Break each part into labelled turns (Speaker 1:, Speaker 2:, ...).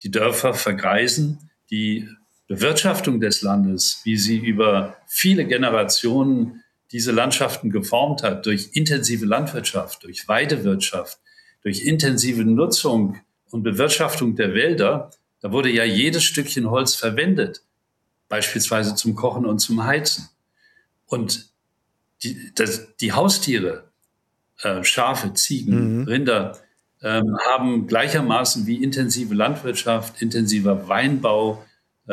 Speaker 1: Die Dörfer vergreisen, die Bewirtschaftung des Landes, wie sie über viele Generationen diese Landschaften geformt hat, durch intensive Landwirtschaft, durch Weidewirtschaft, durch intensive Nutzung und Bewirtschaftung der Wälder, da wurde ja jedes Stückchen Holz verwendet, beispielsweise zum Kochen und zum Heizen. Und die Haustiere, Schafe, Ziegen, Rinder, haben gleichermaßen wie intensive Landwirtschaft, intensiver Weinbau,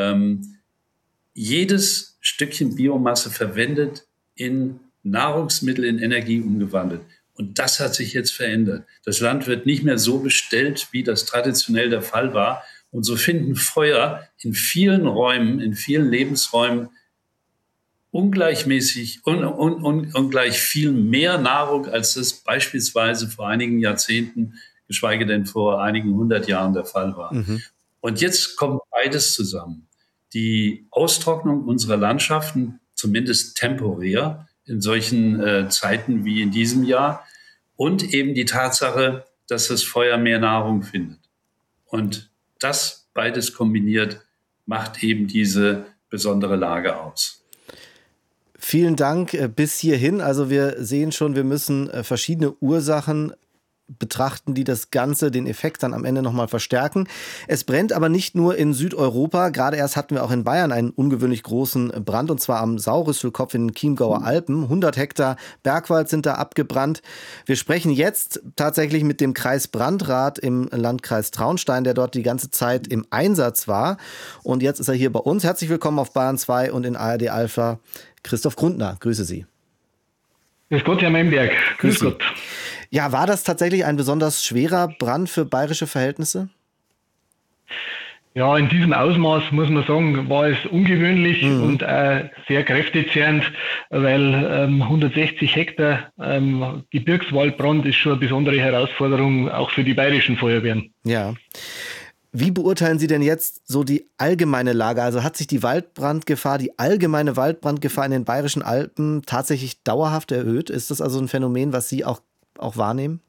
Speaker 1: jedes Stückchen Biomasse verwendet, in Nahrungsmittel, in Energie umgewandelt. Und das hat sich jetzt verändert. Das Land wird nicht mehr so bestellt, wie das traditionell der Fall war. Und so finden Feuer in vielen Räumen, in vielen Lebensräumen ungleichmäßig, ungleich viel mehr Nahrung, als das beispielsweise vor einigen Jahrzehnten, geschweige denn vor einigen 100 Jahren der Fall war. Und jetzt kommt beides zusammen. Die Austrocknung unserer Landschaften, zumindest temporär, in solchen Zeiten wie in diesem Jahr, und eben die Tatsache, dass das Feuer mehr Nahrung findet. Und das beides kombiniert macht eben diese besondere Lage aus.
Speaker 2: Vielen Dank bis hierhin. Also wir sehen schon, wir müssen verschiedene Ursachen betrachten, die das Ganze, den Effekt dann am Ende nochmal verstärken. Es brennt aber nicht nur in Südeuropa. Gerade erst hatten wir auch in Bayern einen ungewöhnlich großen Brand, und zwar am Saurüsselkopf in den Chiemgauer Alpen. 100 Hektar Bergwald sind da abgebrannt. Wir sprechen jetzt tatsächlich mit dem Kreisbrandrat im Landkreis Traunstein, der dort die ganze Zeit im Einsatz war. Und jetzt ist er hier bei uns. Herzlich willkommen auf Bayern 2 und in ARD Alpha. Christoph Grundner, grüße Sie.
Speaker 3: Grüß Gott, Herr Memberg. Grüß Gott.
Speaker 2: Ja, war das tatsächlich ein besonders schwerer Brand für bayerische Verhältnisse?
Speaker 3: Ja, in diesem Ausmaß, muss man sagen, war es ungewöhnlich und sehr kräftezehrend, weil 160 Hektar Gebirgswaldbrand ist schon eine besondere Herausforderung, auch für die bayerischen Feuerwehren.
Speaker 2: Ja. Wie beurteilen Sie denn jetzt so die allgemeine Lage? Also hat sich die allgemeine Waldbrandgefahr in den bayerischen Alpen tatsächlich dauerhaft erhöht? Ist das also ein Phänomen, was Sie auch wahrnehmen?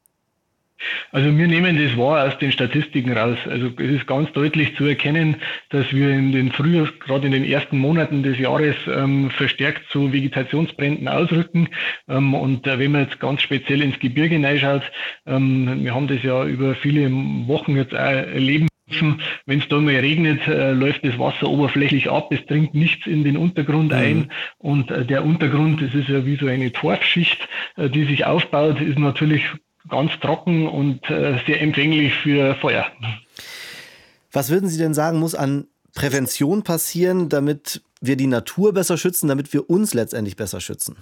Speaker 3: Also wir nehmen das wahr aus den Statistiken raus. Also es ist ganz deutlich zu erkennen, dass wir in den gerade in den ersten Monaten des Jahres verstärkt zu Vegetationsbränden ausrücken. Und wenn man jetzt ganz speziell ins Gebirge hineinschaut, wir haben das ja über viele Wochen jetzt auch erleben. Wenn es da mal regnet, läuft das Wasser oberflächlich ab, es dringt nichts in den Untergrund ein, und der Untergrund, das ist ja wie so eine Torfschicht, die sich aufbaut, ist natürlich ganz trocken und sehr empfänglich für Feuer.
Speaker 2: Was würden Sie denn sagen, muss an Prävention passieren, damit wir die Natur besser schützen, damit wir uns letztendlich besser schützen?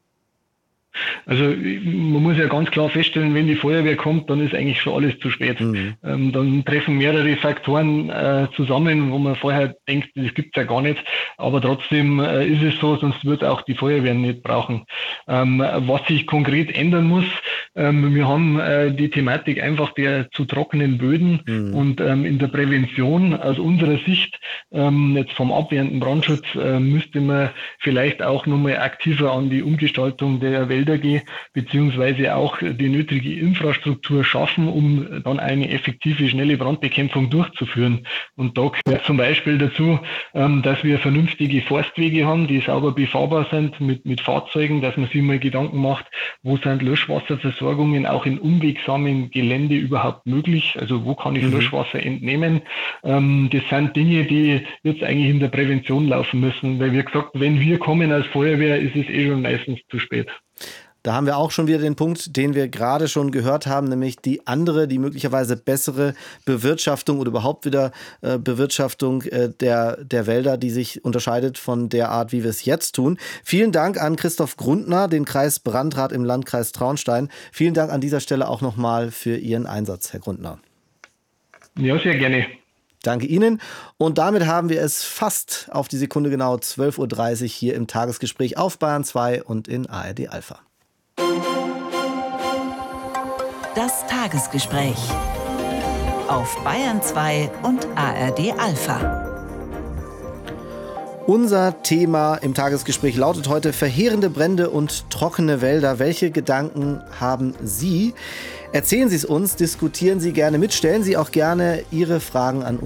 Speaker 3: Also man muss ja ganz klar feststellen, wenn die Feuerwehr kommt, dann ist eigentlich schon alles zu spät. Dann treffen mehrere Faktoren zusammen, wo man vorher denkt, das gibt's ja gar nicht. Aber trotzdem ist es so, sonst wird auch die Feuerwehr nicht brauchen. Was sich konkret ändern muss, wir haben die Thematik einfach der zu trockenen Böden und in der Prävention aus unserer Sicht, jetzt vom abwehrenden Brandschutz, müsste man vielleicht auch nochmal aktiver an die Umgestaltung der Wälder gehen, beziehungsweise auch die nötige Infrastruktur schaffen, um dann eine effektive, schnelle Brandbekämpfung durchzuführen. Und da gehört zum Beispiel dazu, dass wir vernünftige Forstwege haben, die sauber befahrbar sind mit Fahrzeugen, dass man sich mal Gedanken macht, wo sind Löschwasserversorgungen auch in unwegsamem Gelände überhaupt möglich, also wo kann ich Löschwasser entnehmen. Das sind Dinge, die jetzt eigentlich in der Prävention laufen müssen, weil wie gesagt, wenn wir kommen als Feuerwehr, ist es schon meistens zu spät.
Speaker 2: Da haben wir auch schon wieder den Punkt, den wir gerade schon gehört haben, nämlich die möglicherweise bessere Bewirtschaftung oder überhaupt wieder Bewirtschaftung der Wälder, die sich unterscheidet von der Art, wie wir es jetzt tun. Vielen Dank an Christoph Grundner, den Kreisbrandrat im Landkreis Traunstein. Vielen Dank an dieser Stelle auch nochmal für Ihren Einsatz, Herr Grundner.
Speaker 3: Ja, sehr gerne.
Speaker 2: Danke Ihnen. Und damit haben wir es fast auf die Sekunde genau 12.30 Uhr hier im Tagesgespräch auf Bayern 2 und in ARD Alpha.
Speaker 4: Das Tagesgespräch auf Bayern 2 und ARD Alpha.
Speaker 2: Unser Thema im Tagesgespräch lautet heute verheerende Brände und trockene Wälder. Welche Gedanken haben Sie? Erzählen Sie es uns, diskutieren Sie gerne mit, stellen Sie auch gerne Ihre Fragen an